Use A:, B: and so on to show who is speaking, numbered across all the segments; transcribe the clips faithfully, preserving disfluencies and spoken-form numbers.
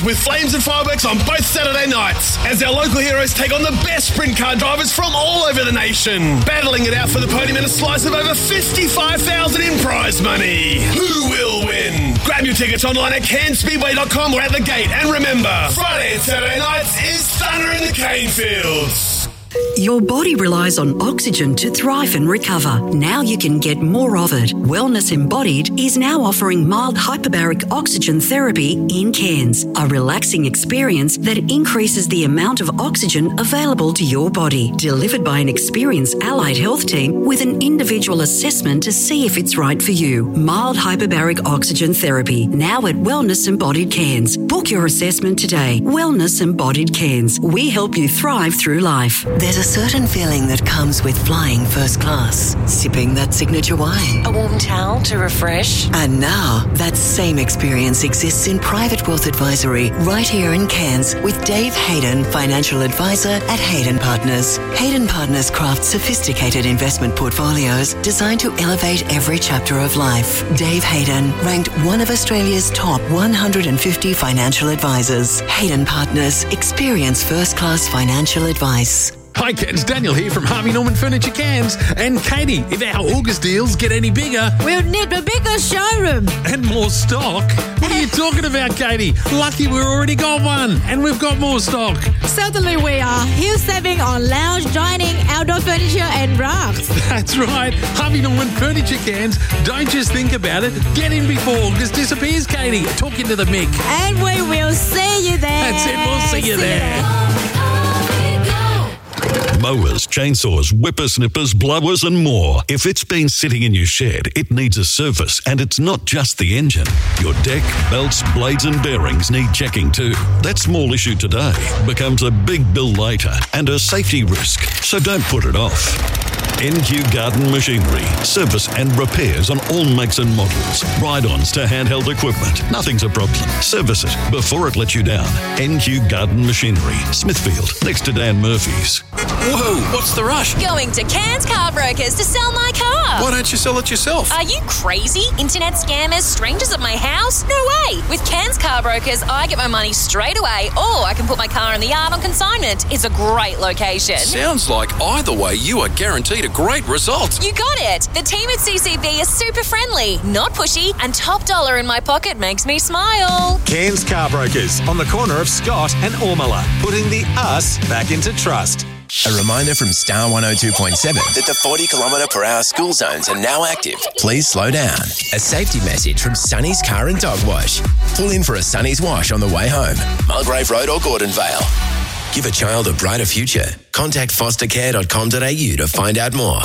A: with flames and fireworks on both Saturday nights as our local heroes take on the best sprint car drivers from all over the nation, battling it out for the podium and a slice of over fifty-five thousand dollars in prize money. Who will win? Grab your tickets online at cairns speedway dot com or at the gate. And remember, Friday and Saturday nights is Thunder in the Cane Fields.
B: Your body relies on oxygen to thrive and recover. Now you can get more of it. Wellness Embodied is now offering mild hyperbaric oxygen therapy in Cairns, a relaxing experience that increases the amount of oxygen available to your body, delivered by an experienced allied health team with an individual assessment to see if it's right for you. Mild hyperbaric oxygen therapy, now at Wellness Embodied Cairns. Book your assessment today. Wellness Embodied Cairns. We help you thrive through life.
C: There's a certain feeling that comes with flying first class, sipping that signature wine,
D: a warm towel to refresh.
C: And now, that same experience exists in Private Wealth Advisory right here in Cairns with Dave Hayden, financial advisor at Hayden Partners. Hayden Partners crafts sophisticated investment portfolios designed to elevate every chapter of life. Dave Hayden, ranked one of Australia's top one hundred fifty financial advisors. Hayden Partners, experience first-class financial advice.
E: Hi kids, Daniel here from Harvey Norman Furniture Cairns. And Katie, if our August deals get any bigger,
F: we'll need a bigger showroom.
E: And more stock? What are you talking about, Katie? Lucky we've already got one and we've got more stock.
F: Certainly we are. Huge saving on lounge, dining, outdoor furniture and rugs.
E: That's right. Harvey Norman Furniture Cairns. Don't just think about it. Get in before August disappears, Katie. Talk into the mic.
F: And we will see you there.
E: That's it. We'll see you see there. You.
G: Mowers, chainsaws, whippersnippers, blowers and more. If it's been sitting in your shed, it needs a service, and it's not just the engine. Your deck, belts, blades and bearings need checking too. That small issue today becomes a big bill later and a safety risk, so don't put it off. N Q Garden Machinery. Service and repairs on all makes and models. Ride-ons to handheld equipment. Nothing's a problem. Service it before it lets you down. N Q Garden Machinery. Smithfield, next to Dan Murphy's.
H: Whoa, what's the rush?
D: Going to Cairns Car Brokers to sell my car.
H: Why don't you sell it yourself?
D: Are you crazy? Internet scammers, strangers at my house? No way. With Cairns Car Brokers, I get my money straight away, or I can put my car in the yard on consignment. It's a great location.
H: Sounds like either way you are guaranteed a great result.
D: You got it. The team at C C B is super friendly, not pushy, and top dollar in my pocket makes me smile.
I: Cairns Car Brokers on the corner of Scott and Ormala, putting the us back into trust.
J: A reminder from Star one oh two point seven that the forty kilometre per hour school zones are now active. Please slow down. A safety message from Sunny's Car and Dog Wash. Pull in for a Sunny's Wash on the way home. Mulgrave Road or Gordon Vale. Give a child a brighter future. Contact foster care dot com dot a u to find out more.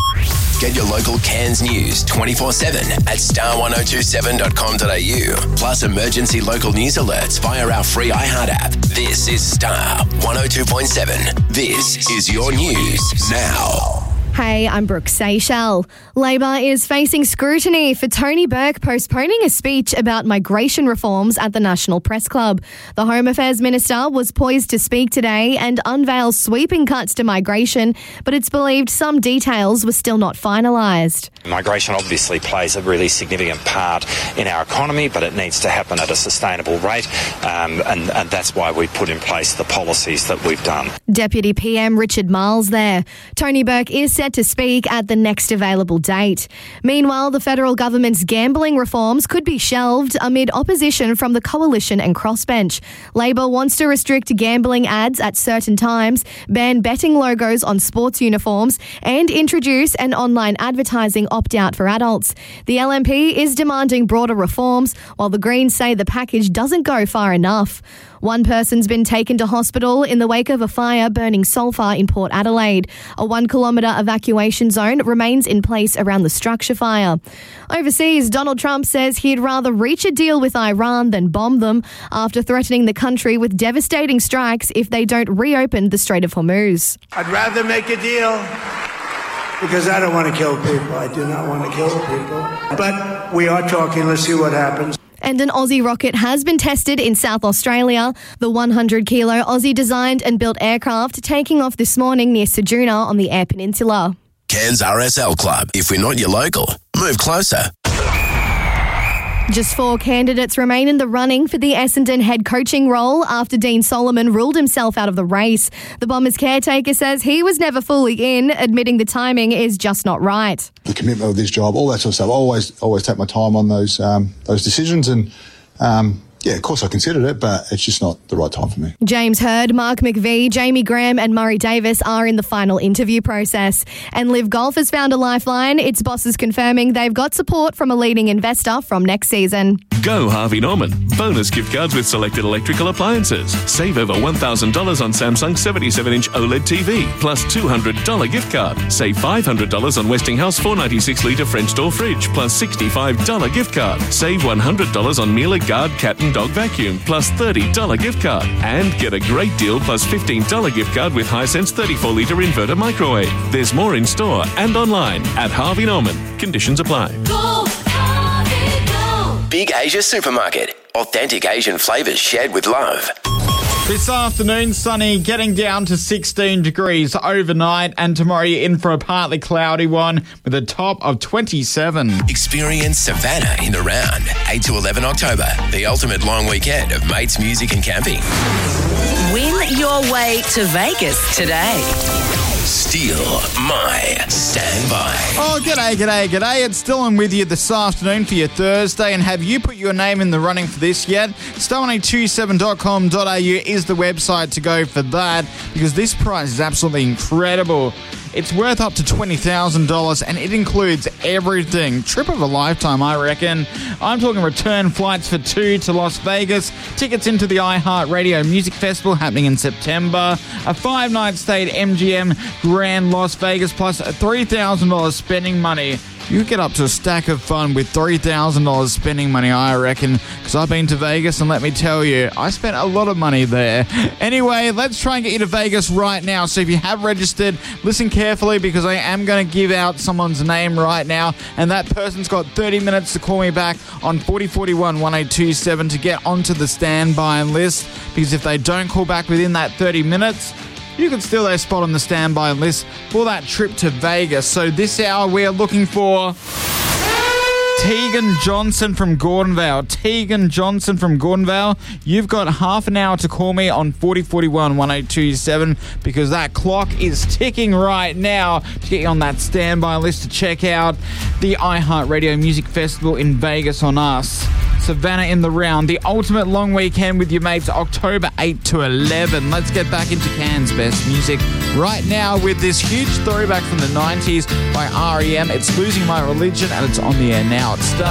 J: Get your local Cairns news twenty-four seven at star one oh two seven dot com dot a u. Plus emergency local news alerts via our free iHeart app. This is Star one oh two point seven. This is your news now.
K: Hey, I'm Brooke Seychelles. Labor is facing scrutiny for Tony Burke postponing a speech about migration reforms at the National Press Club. The Home Affairs Minister was poised to speak today and unveil sweeping cuts to migration, but it's believed some details were still not finalised.
L: Migration obviously plays a really significant part in our economy, but it needs to happen at a sustainable rate, um, and, and that's why we put in place the policies that we've done.
K: Deputy P M Richard Marles there. Tony Burke is set to speak at the next available date. Meanwhile, the federal government's gambling reforms could be shelved amid opposition from the Coalition and Crossbench. Labor wants to restrict gambling ads at certain times, ban betting logos on sports uniforms, and introduce an online advertising opt-out for adults. The L N P is demanding broader reforms, while the Greens say the package doesn't go far enough. One person's been taken to hospital in the wake of a fire burning sulphur in Port Adelaide. A one kilometre evacuation zone remains in place around the structure fire. Overseas, Donald Trump says he'd rather reach a deal with Iran than bomb them after threatening the country with devastating strikes if they don't reopen the Strait of Hormuz.
M: I'd rather make a deal because I don't want to kill people. I do not want to kill people. But we are talking. Let's see what happens.
K: And an Aussie rocket has been tested in South Australia. The one hundred kilo Aussie-designed and built aircraft taking off this morning near Ceduna on the Eyre Peninsula.
J: Cairns R S L Club. If we're not your local, move closer.
K: Just four candidates remain in the running for the Essendon head coaching role after Dean Solomon ruled himself out of the race. The Bombers caretaker says he was never fully in, admitting the timing is just not right.
N: The commitment of this job, all that sort of stuff. I always, always take my time on those um, those decisions, and um, yeah, of course I considered it, but it's just not the right time for me.
K: James Hird, Mark McVie, Jamie Graham and Murray Davis are in the final interview process. And Live Golf has found a lifeline. Its bosses confirming they've got support from a leading investor from next season.
O: Go Harvey Norman. Bonus gift cards with selected electrical appliances. Save over one thousand dollars on Samsung seventy-seven inch OLED T V, plus two hundred dollars gift card. Save five hundred dollars on Westinghouse four ninety-six litre French door fridge, plus sixty-five dollars gift card. Save one hundred dollars on Miele Guard cat and dog vacuum, plus thirty dollars gift card. And get a great deal plus fifteen dollars gift card with Hisense thirty-four litre inverter microwave. There's more in store and online at Harvey Norman. Conditions apply.
J: Go, Harvey, go. Big Asia Supermarket. Authentic Asian flavours shared with love.
P: This afternoon, sunny, getting down to sixteen degrees overnight, and tomorrow you're in for a partly cloudy one with a top of twenty-seven.
J: Experience Savannah in the round, eight to eleven October, the ultimate long weekend of mates, music and camping.
Q: Win your way to Vegas today.
J: Steal my standby.
P: Oh, g'day, g'day, g'day. It's Dylan with you this afternoon for your Thursday. And have you put your name in the running for this yet? star one eight two seven dot com dot a u is the website to go for that, because this prize is absolutely incredible. It's worth up to twenty thousand dollars and it includes everything. Trip of a lifetime, I reckon. I'm talking return flights for two to Las Vegas, tickets into the iHeartRadio Music Festival happening in September, a five-night stay at M G M Grand Las Vegas, plus three thousand dollars spending money. You get up to a stack of fun with three thousand dollars spending money, I reckon, because I've been to Vegas and let me tell you, I spent a lot of money there. Anyway, let's try and get you to Vegas right now. So if you have registered, listen carefully, because I am going to give out someone's name right now, and that person's got thirty minutes to call me back on forty forty-one one eight two seven to get onto the standby list, because if they don't call back within that thirty minutes, you can steal their spot on the standby list for that trip to Vegas. So this hour we are looking for Tegan Johnson from Gordonvale. Tegan Johnson from Gordonvale, you've got half an hour to call me on forty forty-one one eight two seven, because that clock is ticking right now to get you on that standby list to check out the iHeartRadio Music Festival in Vegas on us. Savannah in the round, the ultimate long weekend with your mates, October eighth to eleven. Let's get back into Can's best music right now with this huge throwback from the nineties by R E M. It's Losing My Religion, and it's on the air now. It starts